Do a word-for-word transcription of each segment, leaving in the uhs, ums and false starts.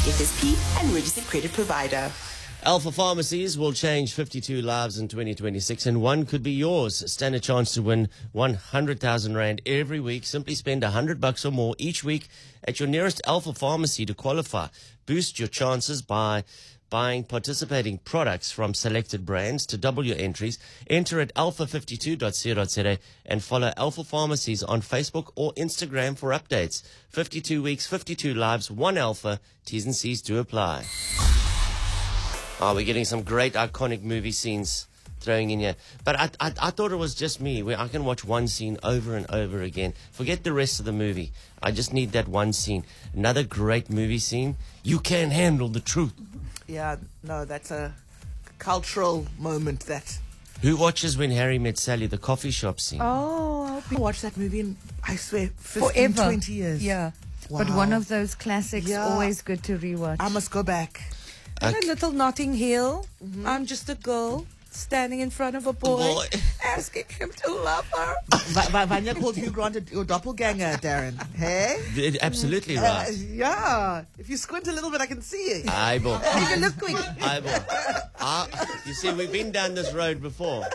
F S P and registered credit provider. Alpha Pharmacies will change fifty-two lives in twenty twenty-six, and one could be yours. Stand a chance to win one hundred thousand rand every week. Simply spend one hundred bucks or more each week at your nearest Alpha Pharmacy to qualify. Boost your chances by buying participating products from selected brands. To double your entries, enter at alpha fifty-two dot co dot za and follow Alpha Pharmacies on Facebook or Instagram for updates. fifty-two weeks, fifty-two lives, one Alpha. T's and C's do apply. Oh, we're getting some great iconic movie scenes throwing in here. But I, I, I thought it was just me, where I can watch one scene over and over again. Forget the rest of the movie. I just need that one scene. Another great movie scene. You Can't Handle the Truth. Yeah, no, that's a cultural moment. That. Who watches When Harry Met Sally, the coffee shop scene? Oh, I watched that movie in, I swear, fifteen, forever. twenty years. Yeah. Wow. But one of those classics, Yeah. always good to rewatch. I must go back. And a little Notting Hill. Mm-hmm. I'm just a girl standing in front of a boy, Boy. asking him to love her. Va- Va- Vanya called Hugh Grant a- your doppelganger, Darren. Hey? It- Absolutely Uh, right. yeah. If you squint a little bit, I can see it. Eyeball. Even look quick. Eyeball. I, you see, we've been down this road before.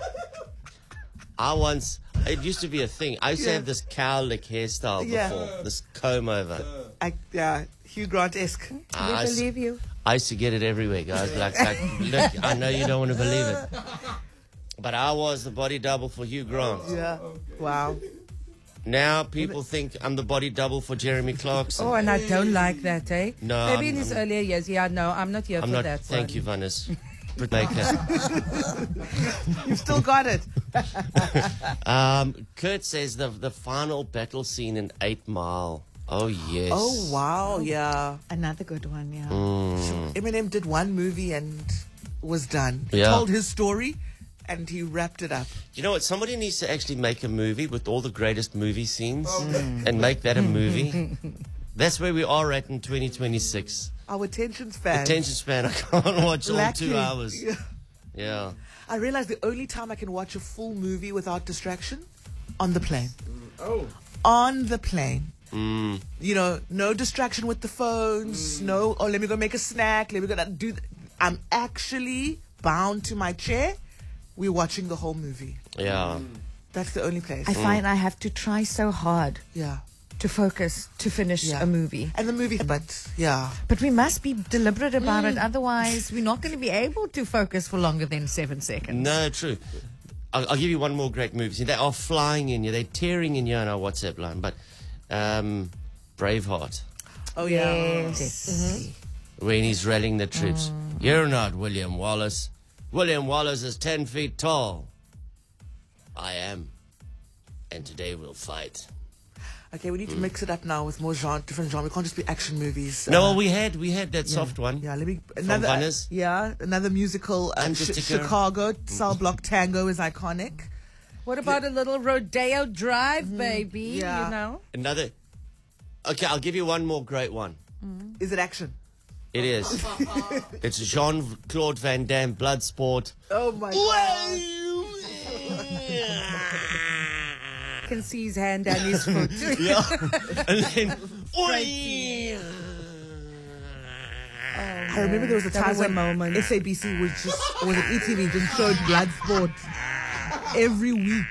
I once, it used to be a thing. I used to Yeah. have this cowlick hairstyle Yeah. before, this comb over. I, yeah, Hugh Grant-esque. I, We used- believe you. I used to get it everywhere, guys. Like, like, look, I know you don't want to believe it, but I was the body double for Hugh Grant. Yeah. Wow. Now people think I'm the body double for Jeremy Clarkson. Oh, and I don't like that, eh? No, Maybe I'm- in his I'm- earlier years. Yeah, no, I'm not here I'm for not. that Thank one. you, Vanessa. Maker. You've still got it. Um, Kurt says the the final battle scene in Eight Mile. Oh yes. Oh, wow. Yeah. Another good one, yeah. Mm. Eminem did one movie and was done. He Yeah. told his story and he wrapped it up. You know what? Somebody needs to actually make a movie with all the greatest movie scenes and make that a movie. That's where we are at in twenty twenty-six. Our attention span. Attention span. I can't watch all Lacking. two hours. Yeah. Yeah. I realized the only time I can watch a full movie without distraction, on the plane. Oh. On the plane. Mm. You know, no distraction with the phones. No, oh, let me go make a snack. Let me go do. Th- I'm actually bound to my chair. We're watching the whole movie. Yeah. That's the only place. I find I have to try so hard yeah. to focus to finish Yeah. a movie. And the movie, but yeah. But we must be deliberate about Mm. it, otherwise we're not going to be able to focus for longer than seven seconds. No, true. I'll, I'll give you one more great movie. See, they are flying in you. They're tearing in you on our WhatsApp line. But um, Braveheart, Oh yeah. Yes. when he's rallying the troops. You're not William Wallace. William Wallace is ten feet tall. I am. And today we'll fight. Okay, we need to mix it up now with more genre, different genre. We can't just be action movies. No, Uh, well, we had we had that soft one. Yeah, let me another. Vannes? Yeah, another musical. Uh, Sh- Undertaker. Chicago Cell Block Tango is iconic. What about a little Rodeo Drive, baby? Yeah. You know? Another. Okay, I'll give you one more great one. Is it action? It is. It's Jean-Claude Van Damme, Bloodsport. Oh my god! I can see his hand and his foot. Yeah. And then. I remember there was a That time was a when moment. S A B C was just, or was it E T V, just showed Bloodsport every week.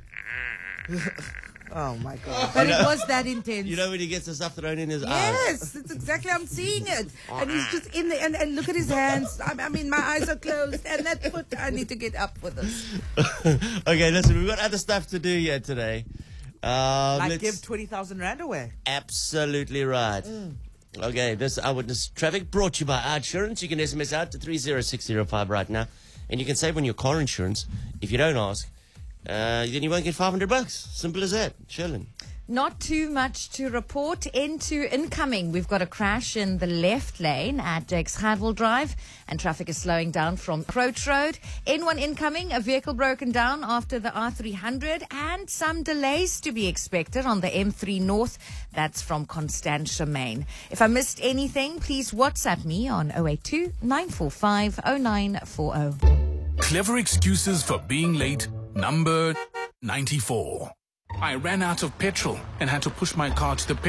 Oh my god! But it was that intense. You know when he gets the stuff thrown in his eyes? Yes, it's exactly. I'm seeing it, and he's just in there. And, and look at his hands. I, I mean, my eyes are closed, and that foot. I need to get up for this. Okay, listen, we've got other stuff to do here today. Uh, Like let's- give twenty thousand rand away. Absolutely right. Okay, this Eyewitness Traffic brought to you by Our Insurance. You can S M S out to three zero six zero five right now, and you can save on your car insurance. If you don't ask, uh, then you won't get five hundred bucks. Simple as that. Chilling. Not too much to report. Into incoming. We've got a crash in the left lane at Jakes Hadwell Drive, and traffic is slowing down from Crouch Road. N one incoming, a vehicle broken down after the R three hundred, and some delays to be expected on the M three North. That's from Constantia Main. If I missed anything, please WhatsApp me on zero eight two, nine four five, zero nine four zero. Clever excuses for being late. Number ninety-four. I ran out of petrol and had to push my car to the